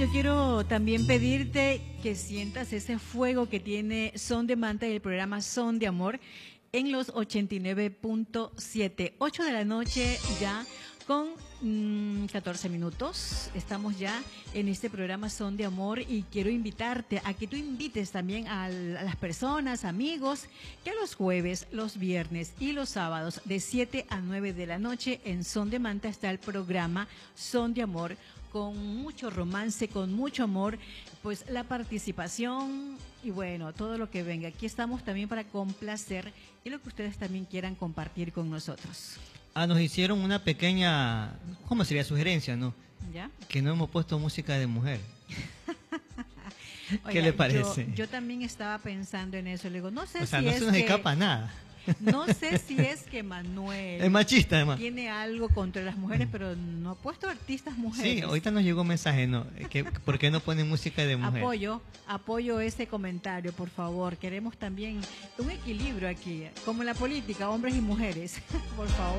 yo quiero también pedirte que sientas ese fuego que tiene Son de Manta y el programa Son de Amor en los 89.7, 8 de la noche ya con 14 minutos. Estamos ya en este programa Son de Amor y quiero invitarte a que tú invites también a las personas, amigos, que los jueves, los viernes y los sábados de 7 a 9 de la noche en Son de Manta está el programa Son de Amor, con mucho romance, con mucho amor, pues la participación y bueno, todo lo que venga. Aquí estamos también para complacer y lo que ustedes también quieran compartir con nosotros. Nos hicieron una pequeña, ¿cómo sería? Sugerencia, ¿no? ¿Ya? Que no hemos puesto música de mujer. Oiga, ¿Qué le parece? Yo también estaba pensando en eso. Le digo, no sé O sea, si no es se nos que, escapa nada. no sé si es que Manuel Es machista, además. tiene algo contra las mujeres, pero no ha puesto artistas mujeres. Sí, ahorita nos llegó un mensaje, ¿no? ¿Por qué no ponen música de mujer? Apoyo ese comentario, por favor. Queremos también un equilibrio aquí, como en la política, hombres y mujeres, por favor.